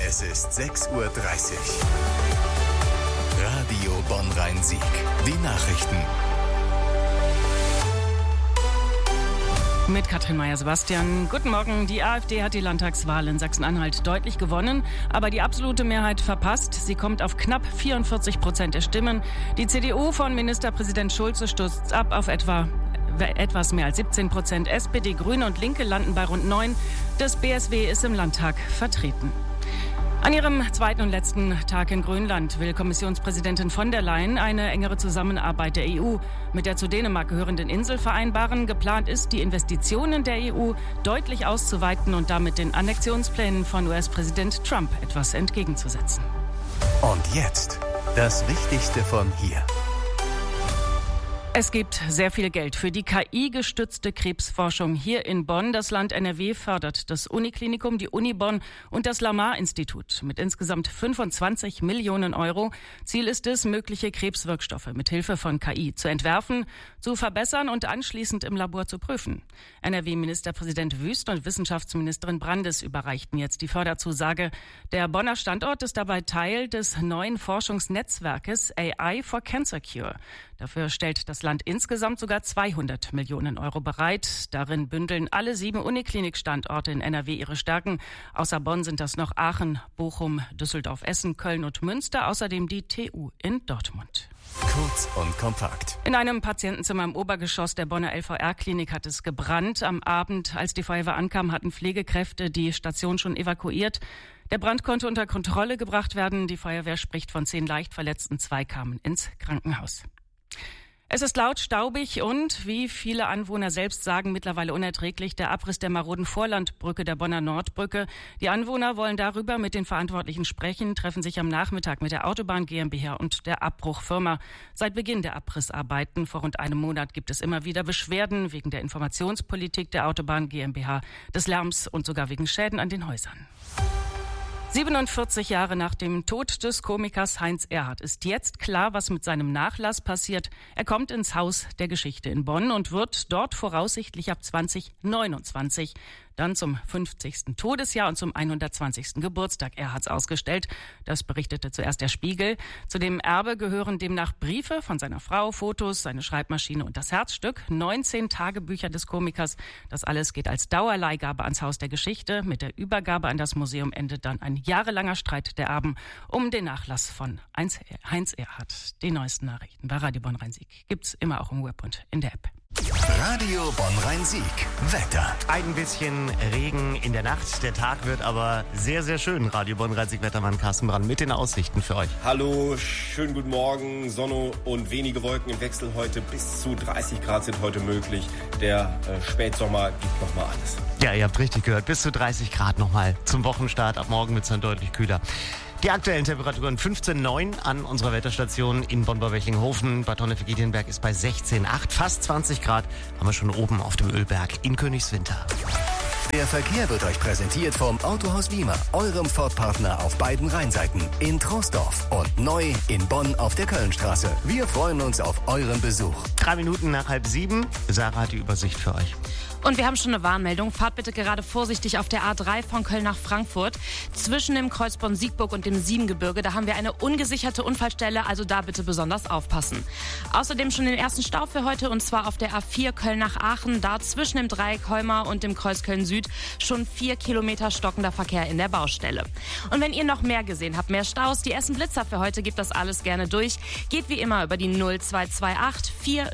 Es ist 6:30 Uhr. Radio Bonn-Rhein-Sieg. Die Nachrichten. Mit Katrin Meyer-Sebastian. Guten Morgen. Die AfD hat die Landtagswahl in Sachsen-Anhalt deutlich gewonnen, aber die absolute Mehrheit verpasst. Sie kommt auf knapp 44% der Stimmen. Die CDU von Ministerpräsident Schulze stürzt ab auf etwas mehr als 17%. SPD, Grüne und Linke landen bei rund 9%. Das BSW ist im Landtag vertreten. An ihrem zweiten und letzten Tag in Grönland will Kommissionspräsidentin von der Leyen eine engere Zusammenarbeit der EU mit der zu Dänemark gehörenden Insel vereinbaren. Geplant ist, die Investitionen der EU deutlich auszuweiten und damit den Annexionsplänen von US-Präsident Trump etwas entgegenzusetzen. Und jetzt das Wichtigste von hier. Es gibt sehr viel Geld für die KI-gestützte Krebsforschung hier in Bonn. Das Land NRW fördert das Uniklinikum, die Uni Bonn und das Lamar-Institut mit insgesamt 25 Millionen Euro. Ziel ist es, mögliche Krebswirkstoffe mit Hilfe von KI zu entwerfen, zu verbessern und anschließend im Labor zu prüfen. NRW-Ministerpräsident Wüst und Wissenschaftsministerin Brandes überreichten jetzt die Förderzusage. Der Bonner Standort ist dabei Teil des neuen Forschungsnetzwerkes AI for Cancer Cure. Dafür stellt das Land insgesamt sogar 200 Millionen Euro bereit. Darin bündeln alle 7 Uniklinik-Standorte in NRW ihre Stärken. Außer Bonn sind das noch Aachen, Bochum, Düsseldorf, Essen, Köln und Münster. Außerdem die TU in Dortmund. Kurz und kompakt. In einem Patientenzimmer im Obergeschoss der Bonner LVR-Klinik hat es gebrannt. Am Abend, als die Feuerwehr ankam, hatten Pflegekräfte die Station schon evakuiert. Der Brand konnte unter Kontrolle gebracht werden. Die Feuerwehr spricht von 10 Leichtverletzten, 2 kamen ins Krankenhaus. Es ist laut, staubig und, wie viele Anwohner selbst sagen, mittlerweile unerträglich, der Abriss der maroden Vorlandbrücke, der Bonner Nordbrücke. Die Anwohner wollen darüber mit den Verantwortlichen sprechen, treffen sich am Nachmittag mit der Autobahn GmbH und der Abbruchfirma. Seit Beginn der Abrissarbeiten vor rund einem Monat gibt es immer wieder Beschwerden wegen der Informationspolitik der Autobahn GmbH, des Lärms und sogar wegen Schäden an den Häusern. 47 Jahre nach dem Tod des Komikers Heinz Erhardt ist jetzt klar, was mit seinem Nachlass passiert. Er kommt ins Haus der Geschichte in Bonn und wird dort voraussichtlich ab 2029 dann zum 50. Todesjahr und zum 120. Geburtstag Erhardts ausgestellt. Das berichtete zuerst der Spiegel. Zu dem Erbe gehören demnach Briefe von seiner Frau, Fotos, seine Schreibmaschine und das Herzstück. 19 Tagebücher des Komikers. Das alles geht als Dauerleihgabe ans Haus der Geschichte. Mit der Übergabe an das Museum endet dann ein jahrelanger Streit der Erben um den Nachlass von Heinz Erhardt. Die neuesten Nachrichten bei Radio Bonn-Rhein-Sieg gibt's immer auch im Web und in der App. Radio Bonn-Rhein-Sieg. Wetter. Ein bisschen Regen in der Nacht. Der Tag wird aber sehr, sehr schön. Radio Bonn-Rhein-Sieg-Wettermann Carsten Brand mit den Aussichten für euch. Hallo, schönen guten Morgen. Sonne und wenige Wolken im Wechsel heute. Bis zu 30 Grad sind heute möglich. Der Spätsommer gibt nochmal alles. Ja, ihr habt richtig gehört. Bis zu 30 Grad nochmal zum Wochenstart. Ab morgen wird es dann deutlich kühler. Die aktuellen Temperaturen 15,9 an unserer Wetterstation in Bonn-Wechlinghofen. Bad Honnef-Giedienberg ist bei 16,8. Fast 20 Grad haben wir schon oben auf dem Ölberg in Königswinter. Der Verkehr wird euch präsentiert vom Autohaus Wiemer, eurem Ford-Partner auf beiden Rheinseiten. In Troisdorf und neu in Bonn auf der Kölnstraße. Wir freuen uns auf euren Besuch. 3 Minuten nach 6:30. Sarah hat die Übersicht für euch. Und wir haben schon eine Warnmeldung. Fahrt bitte gerade vorsichtig auf der A3 von Köln nach Frankfurt. Zwischen dem Kreuz Bonn-Siegburg und dem Siebengebirge, da haben wir eine ungesicherte Unfallstelle, also da bitte besonders aufpassen. Außerdem schon den ersten Stau für heute, und zwar auf der A4 Köln nach Aachen. Da zwischen dem Dreieck Heuma und dem Kreuz Köln-Süd schon 4 Kilometer stockender Verkehr in der Baustelle. Und wenn ihr noch mehr gesehen habt, mehr Staus, die Essen Blitzer für heute, gebt das alles gerne durch. Geht wie immer über die 0228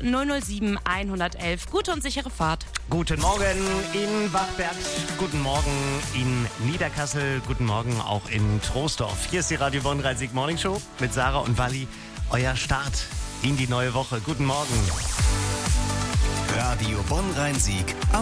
4007 111. Gute und sichere Fahrt. Guten Morgen in Wachberg, guten Morgen in Niederkassel, guten Morgen auch in Troisdorf. Hier ist die Radio Bonn-Rhein-Sieg Morning Show mit Sarah und Wally. Euer Start in die neue Woche. Guten Morgen. Radio Bonn-Rhein-Sieg am